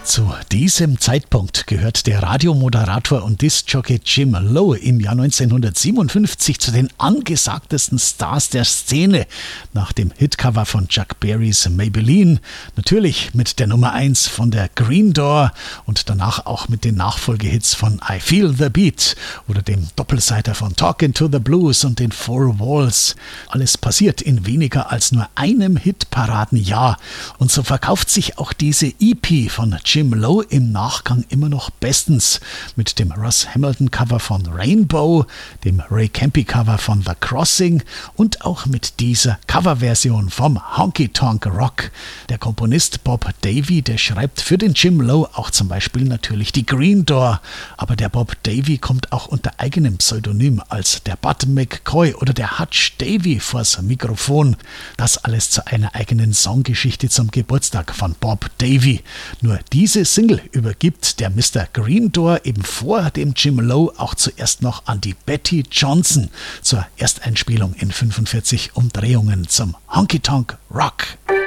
Zu diesem Zeitpunkt gehört der Radiomoderator und Diskjockey Jim Lowe im Jahr 1957 zu den angesagtesten Stars der Szene. Nach dem Hitcover von Chuck Berrys Maybelline, natürlich mit der Nummer 1 von der Green Door und danach auch mit den Nachfolgehits von I Feel the Beat oder dem Doppelseiter von Talkin' to the Blues und den Four Walls. Alles passiert in weniger als nur einem Hitparadenjahr und so verkauft sich auch diese EP von Jim Lowe im Nachgang immer noch bestens mit dem Russ Hamilton Cover von Rainbow, dem Ray Campy Cover von The Crossing und auch mit dieser Coverversion vom Honky Tonk Rock. Der Komponist Bob Davey, der schreibt für den Jim Lowe auch zum Beispiel natürlich die Green Door, aber der Bob Davey kommt auch unter eigenem Pseudonym als der Bud McCoy oder der Hutch Davey vors Mikrofon. Das alles zu einer eigenen Songgeschichte zum Geburtstag von Bob Davey. Nur diese Single übergibt der Mr. Green Door eben vor dem Jim Lowe auch zuerst noch an die Betty Johnson zur Ersteinspielung in 45 Umdrehungen zum Honky Tonk Rock.